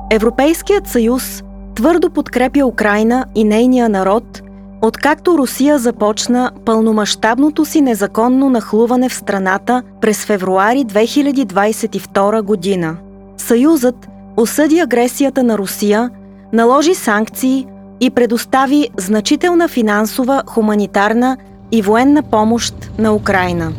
Европейският съюз твърдо подкрепя Украйна и нейния народ, откакто Русия започна пълномащабното си незаконно нахлуване в страната през февруари 2022 година. Съюзът осъди агресията на Русия, наложи санкции и предостави значителна финансова, хуманитарна и военна помощ на Украйна.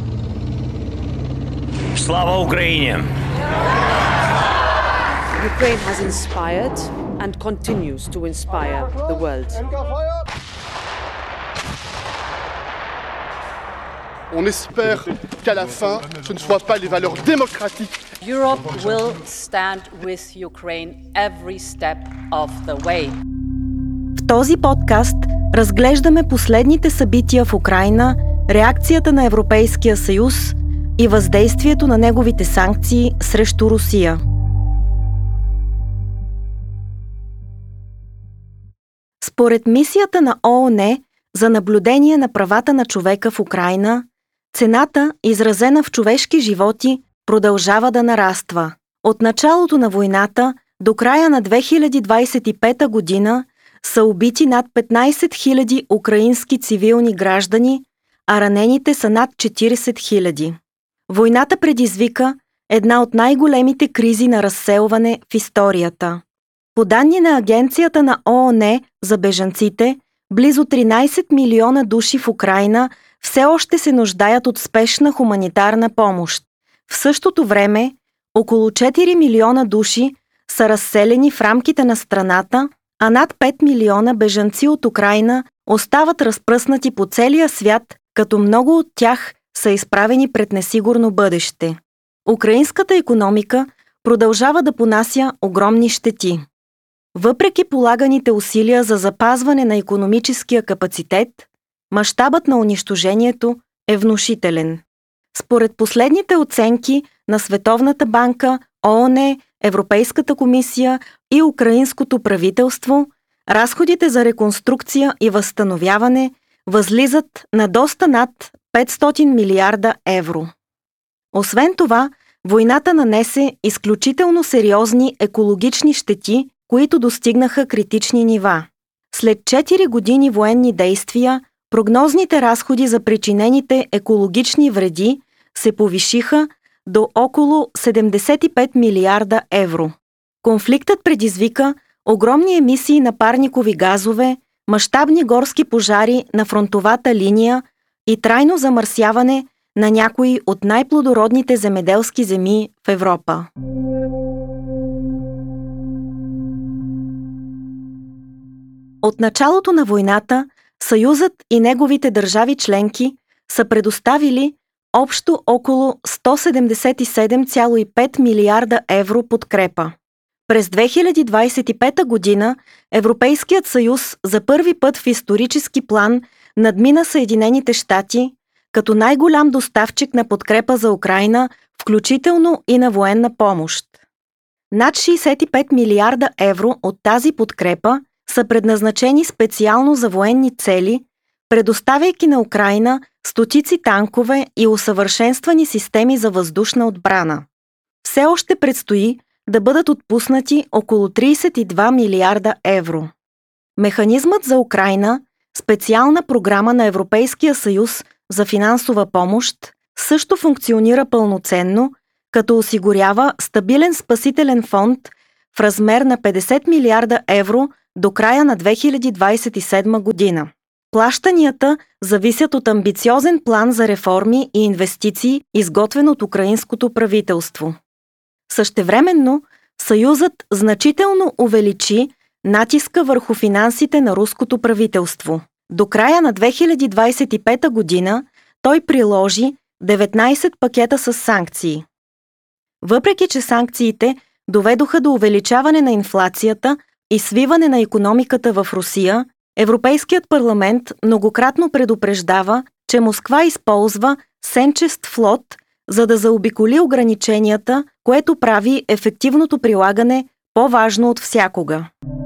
Слава Украине! Ukraine has inspired and continues to inspire the world. On espère qu'à la fin, ce ne soient pas les valeurs démocratiques. Europe will stand with Ukraine every step of the way. В този подкаст разглеждаме последните събития в Украйна, реакцията на Европейския съюз и въздействието на неговите санкции срещу Русия. Според мисията на ООН за наблюдение на правата на човека в Украйна, цената, изразена в човешки животи, продължава да нараства. От началото на войната до края на 2025 година са убити над 15 000 украински цивилни граждани, а ранените са над 40 000. Войната предизвика една от най-големите кризи на разселване в историята. По данни на Агенцията на ООН за бежанците, близо 13 милиона души в Украйна все още се нуждаят от спешна хуманитарна помощ. В същото време, около 4 милиона души са разселени в рамките на страната, а над 5 милиона бежанци от Украйна остават разпръснати по целия свят, като много от тях са изправени пред несигурно бъдеще. Украинската икономика продължава да понася огромни щети. Въпреки полаганите усилия за запазване на икономическия капацитет, мащабът на унищожението е внушителен. Според последните оценки на Световната банка, ООН, Европейската комисия и украинското правителство, разходите за реконструкция и възстановяване възлизат на доста над 500 милиарда евро. Освен това, войната нанесе изключително сериозни екологични щети, които достигнаха критични нива. След 4 години военни действия, прогнозните разходи за причинените екологични вреди се повишиха до около 75 милиарда евро. Конфликтът предизвика огромни емисии на парникови газове, мащабни горски пожари на фронтовата линия и трайно замърсяване на някои от най-плодородните земеделски земи в Европа. От началото на войната, Съюзът и неговите държави членки са предоставили общо около 177,5 милиарда евро подкрепа. През 2025 година Европейският съюз за първи път в исторически план надмина Съединените щати като най-голям доставчик на подкрепа за Украйна, включително и на военна помощ. Над 65 милиарда евро от тази подкрепа са предназначени специално за военни цели, предоставяйки на Украйна стотици танкове и усъвършенствани системи за въздушна отбрана. Все още предстои да бъдат отпуснати около 32 милиарда евро. Механизмът за Украйна, специална програма на Европейския съюз за финансова помощ, също функционира пълноценно, като осигурява стабилен спасителен фонд в размер на 50 милиарда евро до края на 2027 година. Плащанията зависят от амбициозен план за реформи и инвестиции, изготвен от украинското правителство. Същевременно, Съюзът значително увеличи натиска върху финансите на руското правителство. До края на 2025 година той приложи 19 пакета с санкции. Въпреки че санкциите доведоха до увеличаване на инфлацията и свиване на икономиката в Русия, Европейският парламент многократно предупреждава, че Москва използва сенчест флот, за да заобиколи ограниченията, което прави ефективното прилагане по-важно от всякога.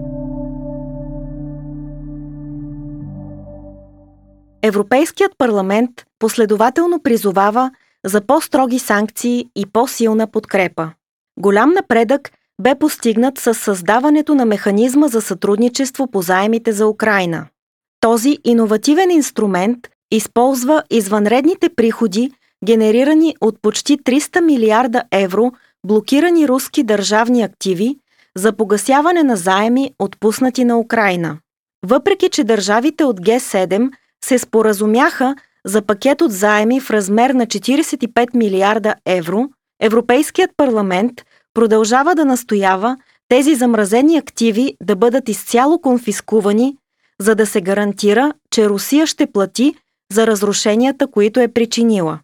Европейският парламент последователно призовава за по-строги санкции и по-силна подкрепа. Голям напредък бе постигнат със създаването на механизма за сътрудничество по заемите за Украйна. Този иновативен инструмент използва извънредните приходи, генерирани от почти 300 милиарда евро блокирани руски държавни активи, за погасяване на заеми, отпуснати на Украйна. Въпреки че държавите от Г7 се споразумяха за пакет от заеми в размер на 45 милиарда евро, Европейският парламент продължава да настоява тези замразени активи да бъдат изцяло конфискувани, за да се гарантира, че Русия ще плати за разрушенията, които е причинила.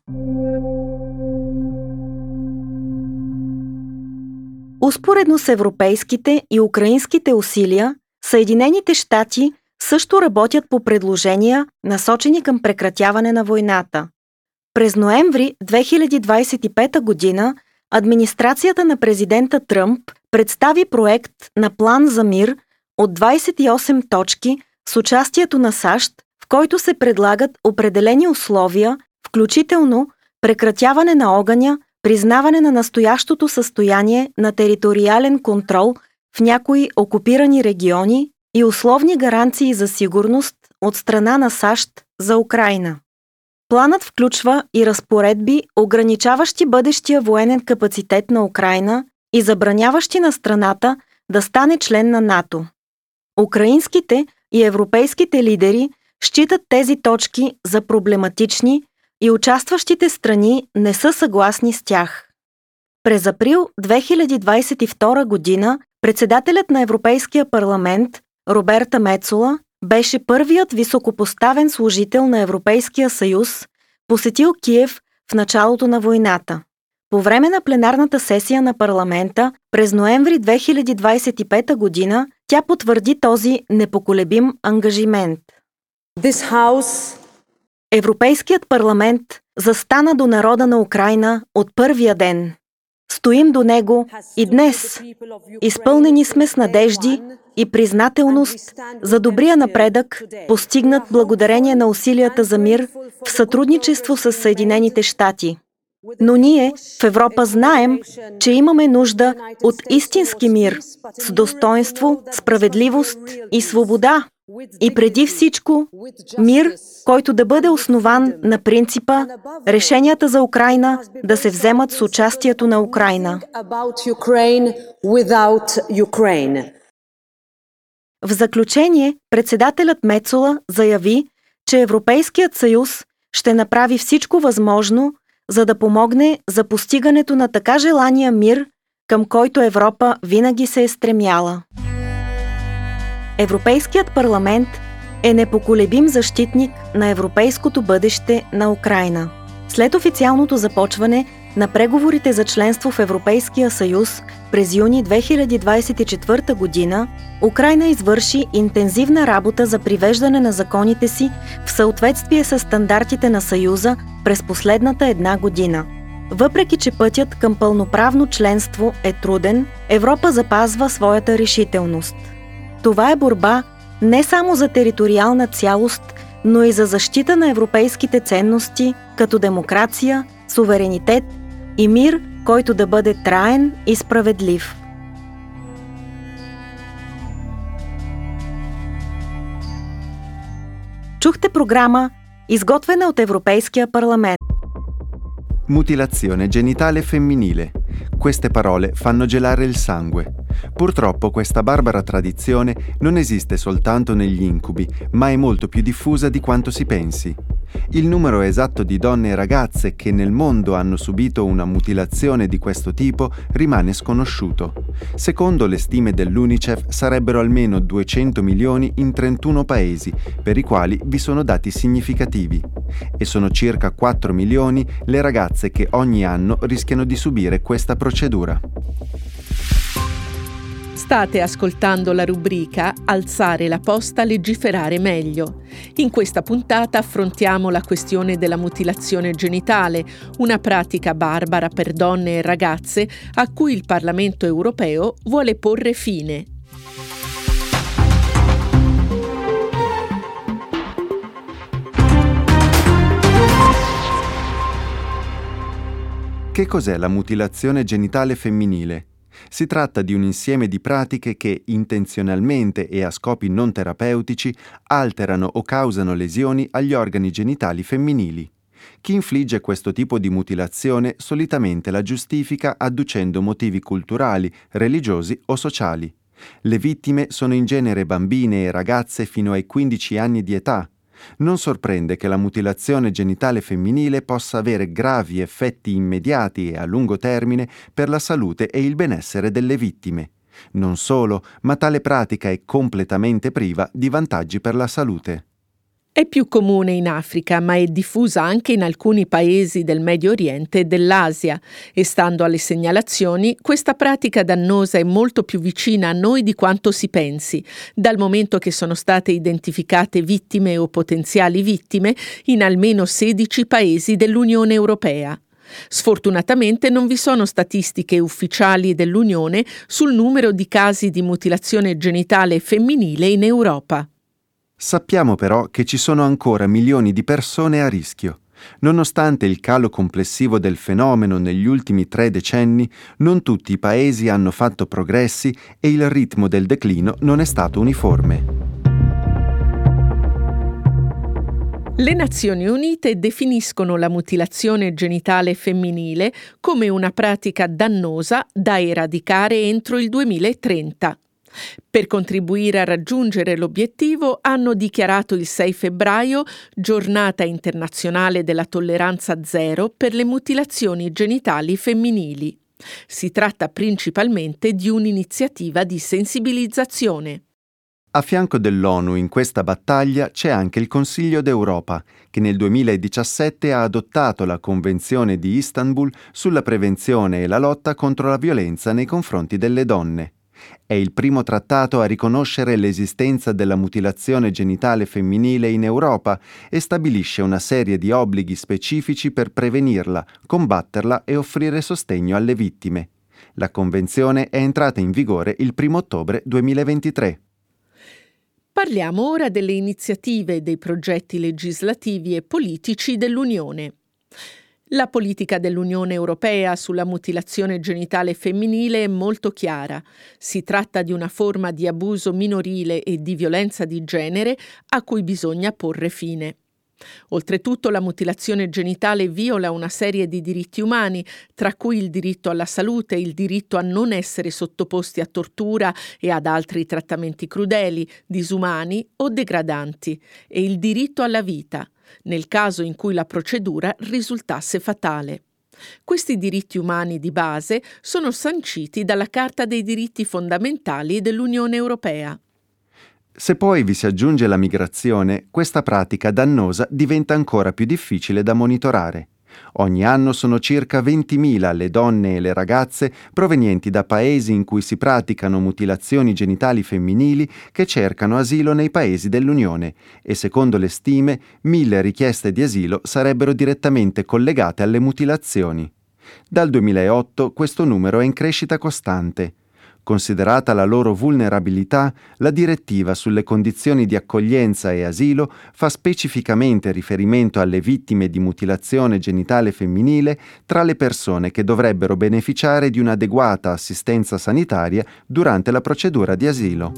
Успоредно с европейските и украинските усилия, Съединените щати също работят по предложения, насочени към прекратяване на войната. През ноември 2025 година администрацията на президента Тръмп представи проект на план за мир от 28 точки с участието на САЩ, в който се предлагат определени условия, включително прекратяване на огъня, признаване на настоящото състояние на териториален контрол в някои окупирани региони и условни гаранции за сигурност от страна на САЩ за Украйна. Планът включва и разпоредби, ограничаващи бъдещия военен капацитет на Украйна и забраняващи на страната да стане член на НАТО. Украинските и европейските лидери считат тези точки за проблематични и участващите страни не са съгласни с тях. През април 2022 година председателят на Европейския парламент Роберта Мецола беше първият високопоставен служител на Европейския съюз, посетил Киев в началото на войната. По време на пленарната сесия на парламента през ноември 2025 година тя потвърди този непоколебим ангажимент. Европейският парламент застана до народа на Украйна от първия ден. Стоим до него и днес. Изпълнени сме с надежди и признателност за добрия напредък, постигнат благодарение на усилията за мир в сътрудничество с Съединените щати. Но ние в Европа знаем, че имаме нужда от истински мир, с достоинство, справедливост и свобода. И преди всичко, мир, който да бъде основан на принципа решенията за Украйна да се вземат с участието на Украйна. В заключение, председателят Мецола заяви, че Европейският съюз ще направи всичко възможно, за да помогне за постигането на така желания мир, към който Европа винаги се е стремяла. Европейският парламент е непоколебим защитник на европейското бъдеще на Украйна. След официалното започване на преговорите за членство в Европейския съюз през юни 2024 година, Украйна извърши интензивна работа за привеждане на законите си в съответствие с стандартите на Съюза през последната една година. Въпреки че пътят към пълноправно членство е труден, Европа запазва своята решителност. Това е борба не само за териториална цялост, но и за защита на европейските ценности, като демокрация, суверенитет и мир, който да бъде траен и справедлив. Чухте програма, изготвена от Европейския парламент. Mutilazione genitale femminile. Queste parole fanno gelare il sangue. Purtroppo questa barbara tradizione non esiste soltanto negli incubi, ma è molto più diffusa di quanto si pensi. Il numero esatto di donne e ragazze che nel mondo hanno subito una mutilazione di questo tipo rimane sconosciuto. Secondo le stime dell'UNICEF sarebbero almeno 200 milioni in 31 paesi, per i quali vi sono dati significativi. E sono circa 4 milioni le ragazze che ogni anno rischiano di subire questa procedura. State ascoltando la rubrica Alzare la posta, legiferare meglio. In questa puntata affrontiamo la questione della mutilazione genitale, una pratica barbara per donne e ragazze a cui il Parlamento europeo vuole porre fine. Che cos'è la mutilazione genitale femminile? Si tratta di un insieme di pratiche che intenzionalmente e a scopi non terapeutici alterano o causano lesioni agli organi genitali femminili. Chi infligge questo tipo di mutilazione solitamente la giustifica adducendo motivi culturali, religiosi o sociali. Le vittime sono in genere bambine e ragazze fino ai 15 anni di età. Non sorprende che la mutilazione genitale femminile possa avere gravi effetti immediati e a lungo termine per la salute e il benessere delle vittime. Non solo, ma tale pratica è completamente priva di vantaggi per la salute. È più comune in Africa, ma è diffusa anche in alcuni paesi del Medio Oriente e dell'Asia e, stando alle segnalazioni, questa pratica dannosa è molto più vicina a noi di quanto si pensi, dal momento che sono state identificate vittime o potenziali vittime in almeno 16 paesi dell'Unione Europea. Sfortunatamente non vi sono statistiche ufficiali dell'Unione sul numero di casi di mutilazione genitale femminile in Europa. Sappiamo però che ci sono ancora milioni di persone a rischio. Nonostante il calo complessivo del fenomeno negli ultimi 3 decenni, non tutti i paesi hanno fatto progressi e il ritmo del declino non è stato uniforme. Le Nazioni Unite definiscono la mutilazione genitale femminile come una pratica dannosa da eradicare entro il 2030. Per contribuire a raggiungere l'obiettivo hanno dichiarato il 6 febbraio Giornata internazionale della tolleranza zero per le mutilazioni genitali femminili. Si tratta principalmente di un'iniziativa di sensibilizzazione. A fianco dell'ONU in questa battaglia c'è anche il Consiglio d'Europa, che nel 2017 ha adottato la Convenzione di Istanbul sulla prevenzione e la lotta contro la violenza nei confronti delle donne. È il primo trattato a riconoscere l'esistenza della mutilazione genitale femminile in Europa e stabilisce una serie di obblighi specifici per prevenirla, combatterla e offrire sostegno alle vittime. La Convenzione è entrata in vigore il 1 ottobre 2023. Parliamo ora delle iniziative e dei progetti legislativi e politici dell'Unione. La politica dell'Unione Europea sulla mutilazione genitale femminile è molto chiara. Si tratta di una forma di abuso minorile e di violenza di genere a cui bisogna porre fine. Oltretutto, la mutilazione genitale viola una serie di diritti umani, tra cui il diritto alla salute, il diritto a non essere sottoposti a tortura e ad altri trattamenti crudeli, disumani o degradanti, e il diritto alla vita, nel caso in cui la procedura risultasse fatale. Questi diritti umani di base sono sanciti dalla Carta dei diritti fondamentali dell'Unione Europea. Se poi vi si aggiunge la migrazione, questa pratica dannosa diventa ancora più difficile da monitorare. Ogni anno sono circa 20.000 le donne e le ragazze provenienti da paesi in cui si praticano mutilazioni genitali femminili che cercano asilo nei paesi dell'Unione e secondo le stime 1.000 richieste di asilo sarebbero direttamente collegate alle mutilazioni. Dal 2008 questo numero è in crescita costante. Considerata la loro vulnerabilità, la direttiva sulle condizioni di accoglienza e asilo fa specificamente riferimento alle vittime di mutilazione genitale femminile tra le persone che dovrebbero beneficiare di un'adeguata assistenza sanitaria durante la procedura di asilo.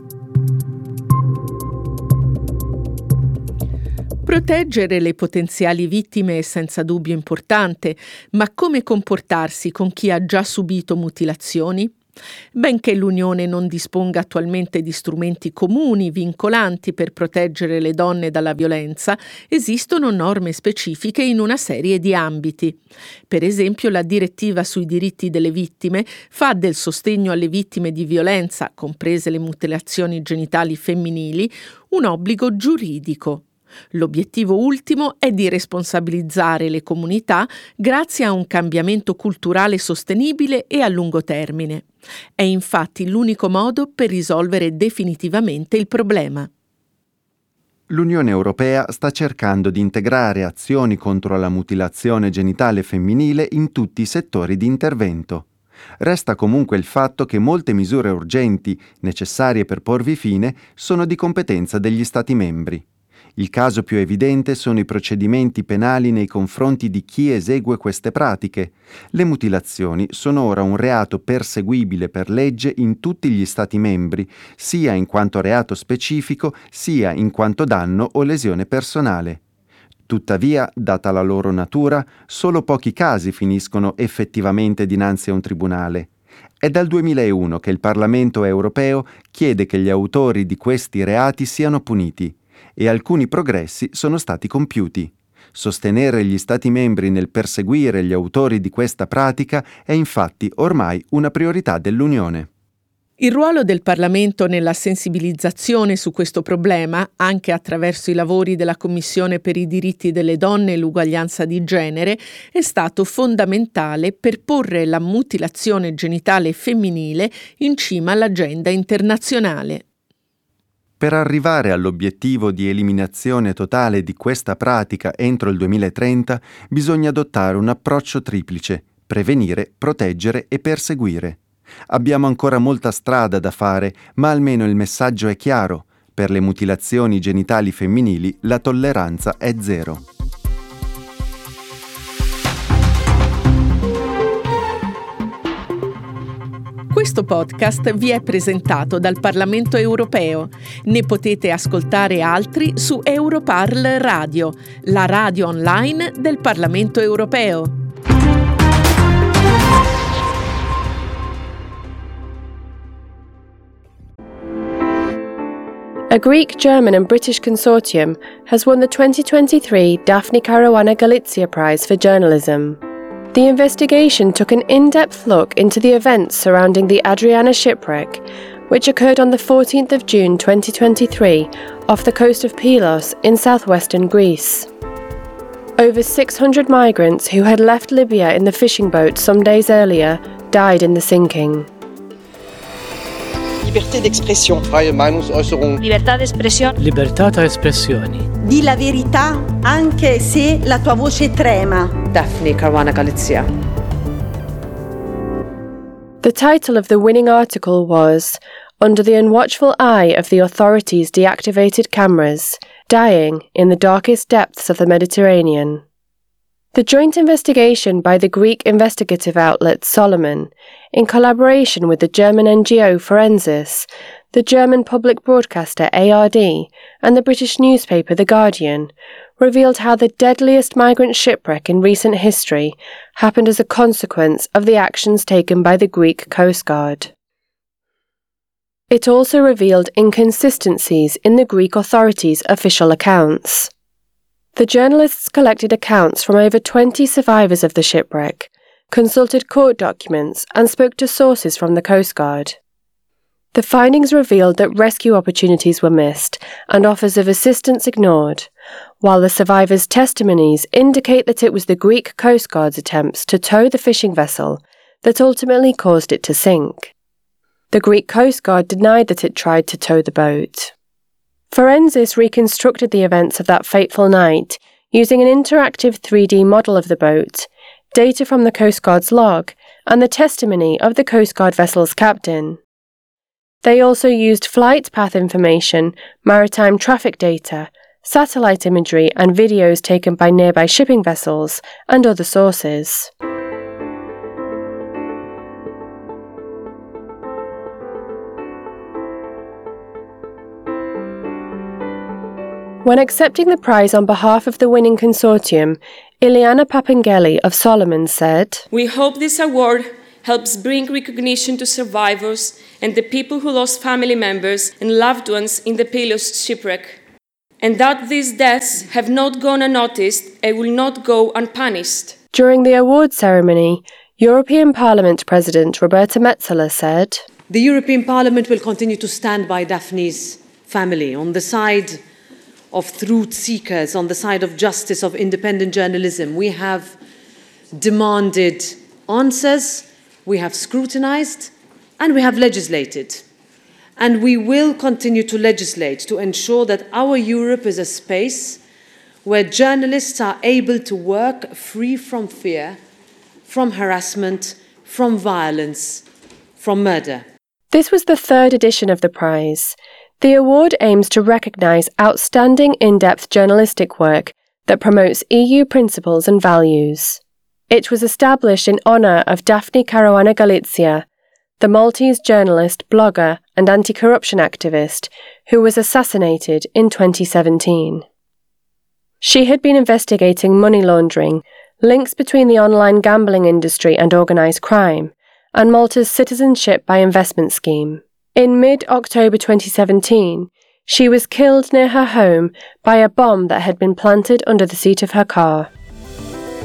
Proteggere le potenziali vittime è senza dubbio importante, ma come comportarsi con chi ha già subito mutilazioni? Benché l'Unione non disponga attualmente di strumenti comuni vincolanti per proteggere le donne dalla violenza, esistono norme specifiche in una serie di ambiti. Per esempio, la direttiva sui diritti delle vittime fa del sostegno alle vittime di violenza, comprese le mutilazioni genitali femminili, un obbligo giuridico. L'obiettivo ultimo è di responsabilizzare le comunità grazie a un cambiamento culturale sostenibile e a lungo termine. È infatti l'unico modo per risolvere definitivamente il problema. L'Unione Europea sta cercando di integrare azioni contro la mutilazione genitale femminile in tutti i settori di intervento. Resta comunque il fatto che molte misure urgenti, necessarie per porvi fine, sono di competenza degli Stati membri. Il caso più evidente sono i procedimenti penali nei confronti di chi esegue queste pratiche. Le mutilazioni sono ora un reato perseguibile per legge in tutti gli Stati membri, sia in quanto reato specifico, sia in quanto danno o lesione personale. Tuttavia, data la loro natura, solo pochi casi finiscono effettivamente dinanzi a un tribunale. È dal 2001 che il Parlamento europeo chiede che gli autori di questi reati siano puniti, e alcuni progressi sono stati compiuti. Sostenere gli Stati membri nel perseguire gli autori di questa pratica è infatti ormai una priorità dell'Unione. Il ruolo del Parlamento nella sensibilizzazione su questo problema, anche attraverso i lavori della Commissione per i diritti delle donne e l'uguaglianza di genere, è stato fondamentale per porre la mutilazione genitale femminile in cima all'agenda internazionale. Per arrivare all'obiettivo di eliminazione totale di questa pratica entro il 2030, bisogna adottare un approccio triplice: prevenire, proteggere e perseguire. Abbiamo ancora molta strada da fare, ma almeno il messaggio è chiaro: per le mutilazioni genitali femminili la tolleranza è zero. Questo podcast vi è presentato dal Parlamento europeo. Ne potete ascoltare altri su Europarl Radio, la radio online del Parlamento europeo. A Greek, German and British consortium has won the 2023 Daphne Caruana Galizia Prize for Journalism. The investigation took an in-depth look into the events surrounding the Adriana shipwreck, which occurred on the 14th of June 2023 off the coast of Pylos in southwestern Greece. Over 600 migrants who had left Libya in the fishing boat some days earlier died in the sinking. Libertà d'espressione. Freie Meinungsäußerung. Libertà d'espressione. Libertà di espressione. Di la verità anche se la tua voce trema. Daphne Caruana Galizia. The title of the winning article was Under the Unwatchful Eye of the Authorities' Deactivated Cameras, Dying in the Darkest Depths of the Mediterranean. The joint investigation by the Greek investigative outlet Solomon, in collaboration with the German NGO Forensis, the German public broadcaster ARD, and the British newspaper The Guardian, revealed how the deadliest migrant shipwreck in recent history happened as a consequence of the actions taken by the Greek Coast Guard. It also revealed inconsistencies in the Greek authorities' official accounts. The journalists collected accounts from over 20 survivors of the shipwreck, consulted court documents, and spoke to sources from the Coast Guard. The findings revealed that rescue opportunities were missed and offers of assistance ignored, while the survivors' testimonies indicate that it was the Greek Coast Guard's attempts to tow the fishing vessel that ultimately caused it to sink. The Greek Coast Guard denied that it tried to tow the boat. Forensis reconstructed the events of that fateful night using an interactive 3D model of the boat, data from the Coast Guard's log, and the testimony of the Coast Guard vessel's captain. They also used flight path information, maritime traffic data, satellite imagery, and videos taken by nearby shipping vessels and other sources. When accepting the prize on behalf of the winning consortium, Iliana Papangeli of Solomon said, "We hope this award helps bring recognition to survivors and the people who lost family members and loved ones in the Pylos shipwreck, and that these deaths have not gone unnoticed and will not go unpunished." During the award ceremony, European Parliament President Roberta Metsola said, "The European Parliament will continue to stand by Daphne's family on the side of truth seekers, on the side of justice, of independent journalism. We have demanded answers, we have scrutinized, and we have legislated. And we will continue to legislate to ensure that our Europe is a space where journalists are able to work free from fear, from harassment, from violence, from murder. This was the third edition of the prize. The award aims to recognise outstanding in-depth journalistic work that promotes EU principles and values. It was established in honour of Daphne Caruana Galizia, the Maltese journalist, blogger and anti-corruption activist who was assassinated in 2017. She had been investigating money laundering, links between the online gambling industry and organised crime, and Malta's citizenship by investment scheme. In mid-October 2017, she was killed near her home by a bomb that had been planted under the seat of her car.